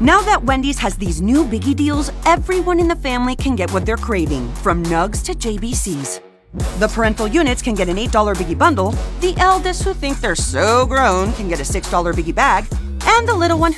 Now that Wendy's has these new biggie deals, everyone in the family can get what they're craving, from nugs to JBCs. The parental units can get an $8 biggie bundle, the eldest who think they're so grown can get a $6 biggie bag, and the little one